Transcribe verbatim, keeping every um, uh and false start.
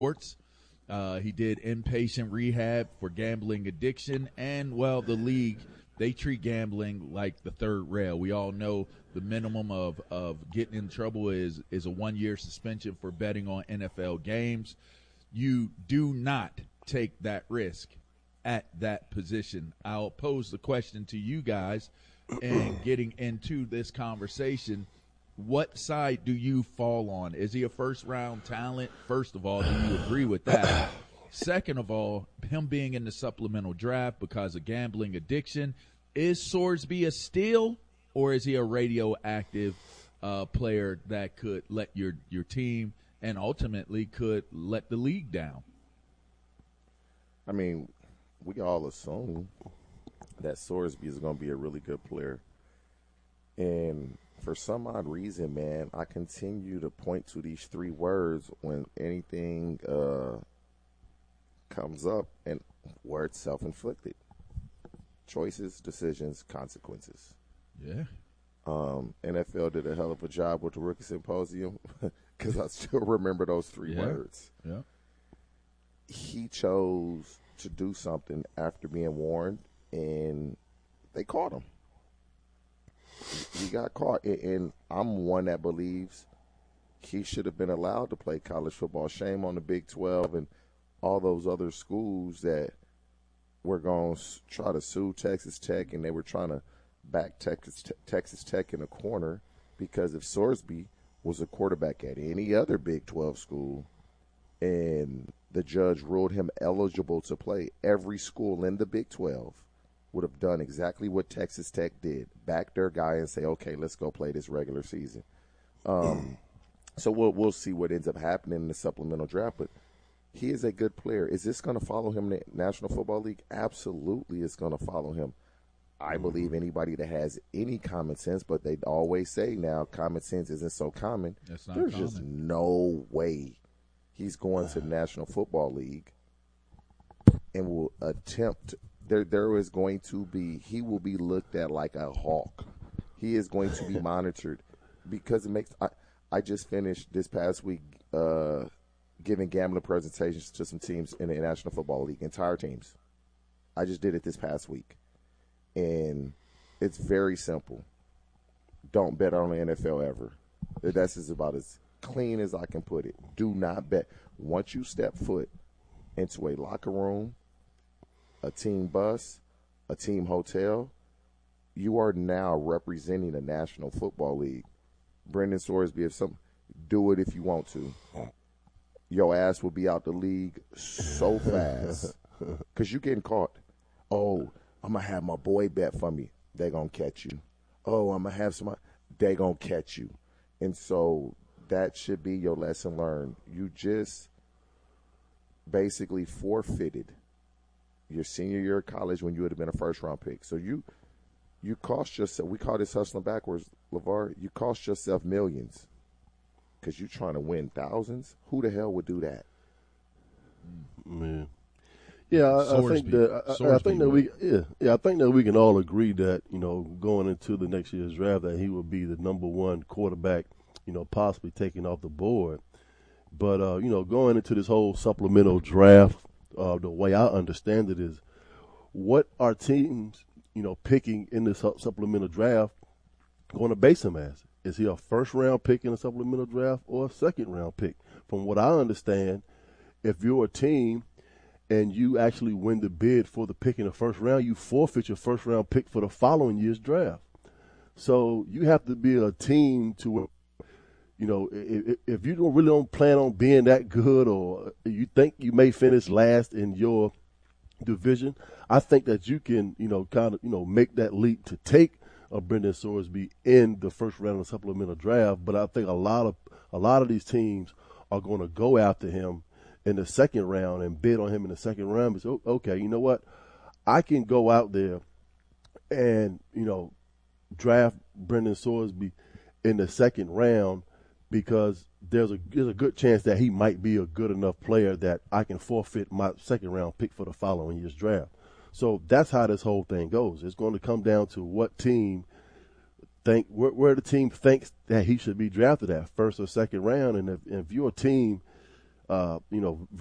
sports. Uh, he did inpatient rehab for gambling addiction, and well, the league, they treat gambling like the third rail. We all know the minimum of, of getting in trouble is is a one year suspension for betting on N F L games. You do not take that risk at that position. I'll pose the question to you guys, and getting into this conversation, what side do you fall on? Is he a first-round talent? First of all, do you agree with that? Second of all, him being in the supplemental draft because of gambling addiction, is Sorsby a steal, or is he a radioactive uh, player that could let your, your team and ultimately could let the league down? I mean, we all assume that Sorsby is going to be a really good player. And for some odd reason, man, I continue to point to these three words when anything uh, comes up, and word self-inflicted. Choices, decisions, consequences. Yeah. Um, N F L did a hell of a job with the Rookie Symposium because I still remember those three yeah. words. Yeah. He chose to do something after being warned, and they caught him. He got caught, and I'm one that believes he should have been allowed to play college football. Shame on the Big twelve and all those other schools that were going to try to sue Texas Tech, and they were trying to back Texas, Texas Tech in a corner, because if Sorsby was a quarterback at any other Big twelve school and the judge ruled him eligible to play, every school in the Big twelve would have done exactly what Texas Tech did, back their guy and say, okay, let's go play this regular season. Um, so we'll we'll see what ends up happening in the supplemental draft, but he is a good player. Is this going to follow him in the National Football League? Absolutely it's going to follow him. I believe anybody that has any common sense, but they always say now common sense isn't so common. That's not There's common. just no way he's going to the National Football League and will attempt – There, there is going to be, he will be looked at like a hawk. He is going to be monitored because it makes, I, I just finished this past week uh, giving gambling presentations to some teams in the National Football League, entire teams. I just did it this past week. And it's very simple. Don't bet on the N F L ever. That's just about as clean as I can put it. Do not bet. Once you step foot into a locker room, a team bus, a team hotel, you are now representing the National Football League. Brendan Sorsby, if some, do it if you want to. Your ass will be out the league so fast because you're getting caught. Oh, I'm going to have my boy bet for me. They're going to catch you. Oh, I'm going to have somebody. They're going to catch you. And so that should be your lesson learned. You just basically forfeited your senior year of college when you would have been a first-round pick. So you you cost yourself – we call this hustling backwards, LeVar. You cost yourself millions because you're trying to win thousands. Who the hell would do that? Man. Yeah, I, I think that I, I think that we yeah yeah I think that we can all agree that, you know, going into the next year's draft that he will be the number one quarterback, you know, possibly taken off the board. But uh, you know, going into this whole supplemental draft, Uh, the way I understand it is, what are teams, you know, picking in the su- supplemental draft going to base him as? Is he a first-round pick in a supplemental draft or a second-round pick? From what I understand, if you're a team and you actually win the bid for the pick in the first round, you forfeit your first-round pick for the following year's draft. So you have to be a team to, you know, if, if you don't really don't plan on being that good, or you think you may finish last in your division, I think that you can, you know, kind of, you know, make that leap to take a Brendan Sorsby in the first round of the supplemental draft. But I think a lot of a lot of these teams are going to go after him in the second round and bid on him in the second round. Because, okay, you know what? I can go out there and, you know, draft Brendan Sorsby in the second round, because there's a there's a good chance that he might be a good enough player that I can forfeit my second round pick for the following year's draft. So that's how this whole thing goes. It's going to come down to what team think where, where the team thinks that he should be drafted at, first or second round. And if, if you're a team uh, you know,